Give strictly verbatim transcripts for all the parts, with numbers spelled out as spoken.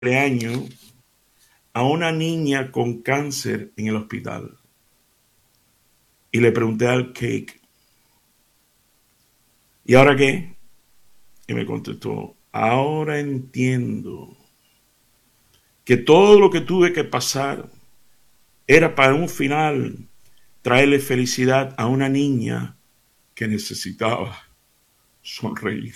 cumpleaños a una niña con cáncer en el hospital. Y le pregunté al cake, ¿y ahora qué? Y me contestó, ahora entiendo que todo lo que tuve que pasar era para un final traerle felicidad a una niña que necesitaba sonreír.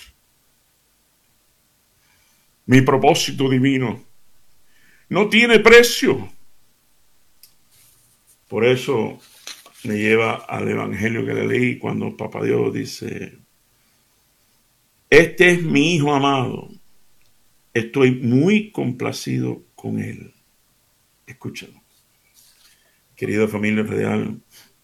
Mi propósito divino no tiene precio. Por eso me lleva al evangelio que le leí cuando Papá Dios dice, este es mi hijo amado, estoy muy complacido con él. Escúchalo. Querida familia real,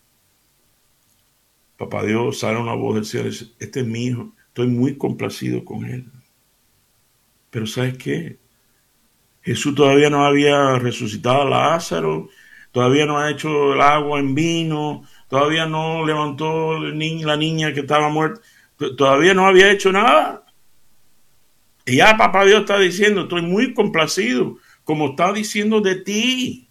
Papá Dios sale una voz del cielo y dice, este es mi hijo, estoy muy complacido con él. Pero ¿sabes qué? Jesús todavía no había resucitado a Lázaro, todavía no ha hecho el agua en vino, todavía no levantó la niña, la niña que estaba muerta, todavía no había hecho nada. Y ya Papá Dios está diciendo, estoy muy complacido, como está diciendo de ti.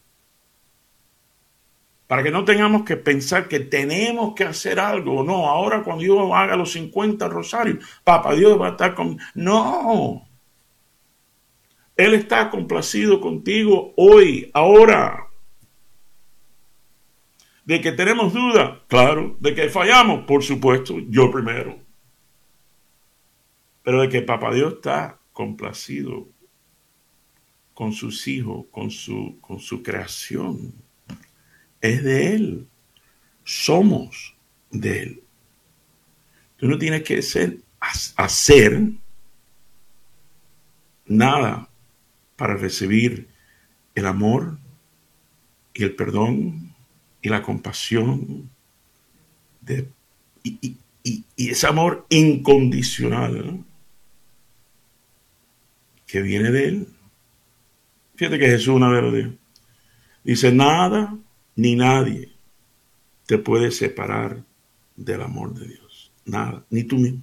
Para que no tengamos que pensar que tenemos que hacer algo. No, ahora cuando yo haga los cincuenta rosarios, Papá Dios va a estar con... No. Él está complacido contigo hoy, ahora. De que tenemos duda, claro. De que fallamos, por supuesto, yo primero. Pero de que Papá Dios está complacido con sus hijos, con su, con su creación. Es de Él. Somos de Él. Tú no tienes que ser, hacer nada para recibir el amor y el perdón y la compasión de, y, y, y, y ese amor incondicional que viene de Él. Fíjate que Jesús una vez lo dijo. Dice, nada ni nadie te puede separar del amor de Dios. Nada, ni tú mismo.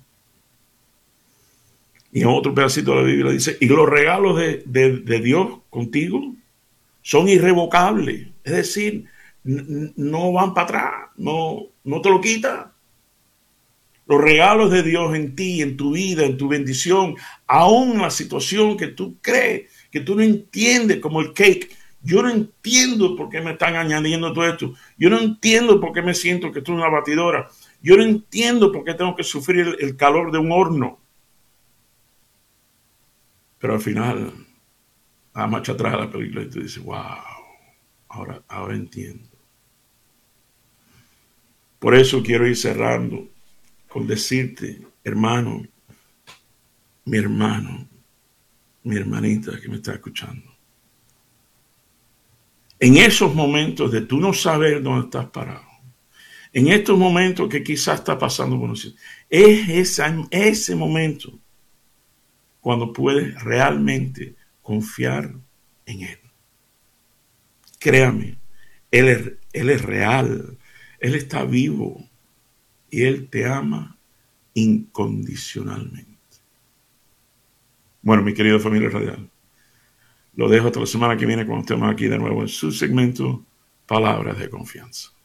Y en otro pedacito de la Biblia dice, y los regalos de, de, de Dios contigo son irrevocables. Es decir, n- no van para atrás, no, no te lo quita. Los regalos de Dios en ti, en tu vida, en tu bendición, aún en la situación que tú crees, que tú no entiendes, como el cake. Yo no entiendo por qué me están añadiendo todo esto. Yo no entiendo por qué me siento que estoy en una batidora. Yo no entiendo por qué tengo que sufrir el, el calor de un horno. Pero al final, a la marcha atrás de la película y tú dices, wow, ahora, ahora entiendo. Por eso quiero ir cerrando con decirte, hermano, mi hermano, mi hermanita que me está escuchando. En esos momentos de tú no saber dónde estás parado, en estos momentos que quizás está pasando por nosotros, es esa, ese momento cuando puedes realmente confiar en Él. Créame, Él es, Él es real, Él está vivo y Él te ama incondicionalmente. Bueno, mi querido familia radial, lo dejo hasta la semana que viene cuando estemos aquí de nuevo en su segmento Palabras de Confianza.